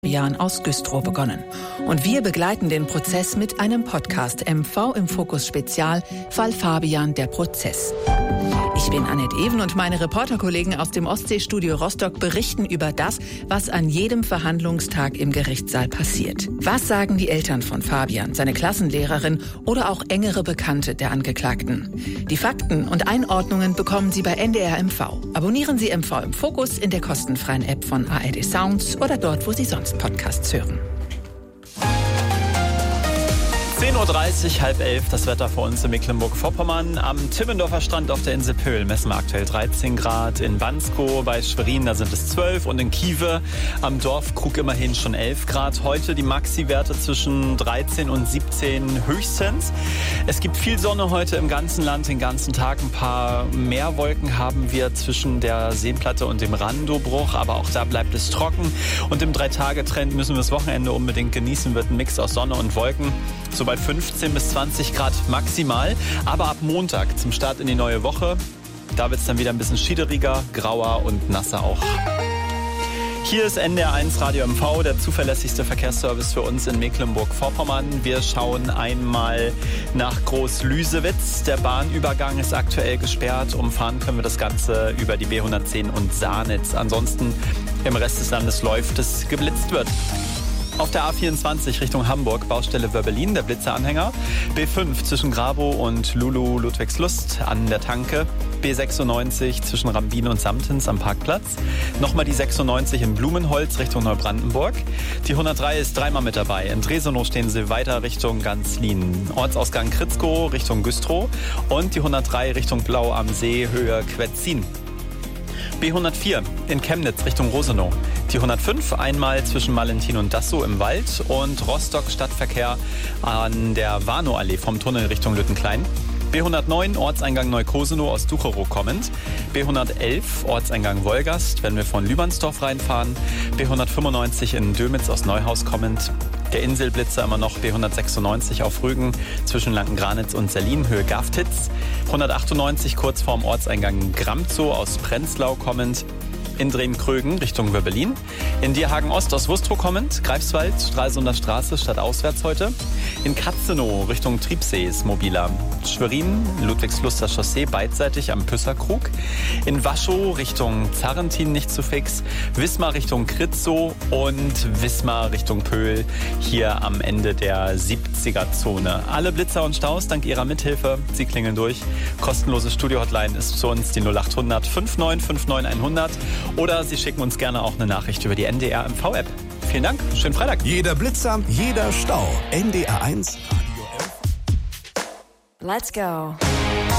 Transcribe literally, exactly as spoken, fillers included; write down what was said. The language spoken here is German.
Fabian aus Güstrow begonnen. Und wir begleiten den Prozess mit einem Podcast M V im Fokus Spezial, Fall Fabian, der Prozess. Ich bin Annette Even und meine Reporterkollegen aus dem Ostseestudio Rostock berichten über das, was an jedem Verhandlungstag im Gerichtssaal passiert. Was sagen die Eltern von Fabian, seine Klassenlehrerin oder auch engere Bekannte der Angeklagten? Die Fakten und Einordnungen bekommen Sie bei N D R M V. Abonnieren Sie M V im Fokus in der kostenfreien App von A R D Sounds oder dort, wo Sie sonst Podcasts hören. zehn Uhr dreißig, halb elf, das Wetter vor uns in Mecklenburg-Vorpommern. Am Timmendorfer Strand auf der Insel Pöhl messen wir aktuell dreizehn Grad. In Bansko bei Schwerin, da sind es zwölf. Und in Kiewe am Dorfkrug immerhin schon elf Grad. Heute die Maxi-Werte zwischen dreizehn und siebzehn höchstens. Es gibt viel Sonne heute im ganzen Land, den ganzen Tag. Ein paar mehr Wolken haben wir zwischen der Seenplatte und dem Randobruch. Aber auch da bleibt es trocken. Und im Drei-Tage-Trend müssen wir das Wochenende unbedingt genießen. Wird ein Mix aus Sonne und Wolken. So bei fünfzehn bis zwanzig Grad maximal. Aber ab Montag zum Start in die neue Woche, da wird es dann wieder ein bisschen schiederiger, grauer und nasser auch. Hier ist N D R eins Radio M V, der zuverlässigste Verkehrsservice für uns in Mecklenburg-Vorpommern. Wir schauen einmal nach Groß-Lüsewitz. Der Bahnübergang ist aktuell gesperrt. Umfahren können wir das Ganze über die B hundertzehn und Saarnitz. Ansonsten im Rest des Landes läuft es, geblitzt wird. Auf der A vierundzwanzig Richtung Hamburg, Baustelle Wörbelin, der Blitzeranhänger. B fünf zwischen Grabow und Lulu Ludwigslust an der Tanke. B sechsundneunzig zwischen Rambin und Samtens am Parkplatz. Nochmal die sechsundneunzig in Blumenholz Richtung Neubrandenburg. Die hundertdrei ist dreimal mit dabei. In Dresenow stehen sie weiter Richtung Ganzlin. Ortsausgang Kritzkow Richtung Güstrow. Und die hundertdrei Richtung Blau am See, Höhe Quetzin. B hundertvier in Chemnitz Richtung Rosenow. Die hundertfünf einmal zwischen Malentin und Dassow im Wald und Rostock Stadtverkehr an der Warnow-Allee vom Tunnel Richtung Lüttenklein. B hundertneun Ortseingang Neukosenow aus Ducherow kommend. B hundertelf Ortseingang Wolgast, wenn wir von Lübernsdorf reinfahren. B hundertfünfundneunzig in Dömitz aus Neuhaus kommend. Der Inselblitzer immer noch B hundertsechsundneunzig auf Rügen zwischen Lanken-Granitz und Selin, Höhe Gaftitz. hundertachtundneunzig kurz vorm Ortseingang Gramzow aus Prenzlau kommend. In Drehm-Krögen Richtung Wörbelin. In Dierhagen-Ost aus Wustrow kommend. Greifswald, Stralsunder Straße statt auswärts heute. In Katzenow Richtung Triebsee ist mobiler. Schwerin, Ludwigsluster Chaussee beidseitig am Püsserkrug. In Waschow Richtung Zarrentin nicht zu fix. Wismar Richtung Kritzow und Wismar Richtung Pöhl hier am Ende der siebziger-Zone. Alle Blitzer und Staus dank Ihrer Mithilfe. Sie klingeln durch. Kostenlose Studio-Hotline ist zu uns die null acht hundert fünfundneunzig neunundfünfzig hundert. Oder Sie schicken uns gerne auch eine Nachricht über die N D R M V-App. Vielen Dank, schönen Freitag. Jeder Blitzer, jeder Stau. N D R eins. Let's go.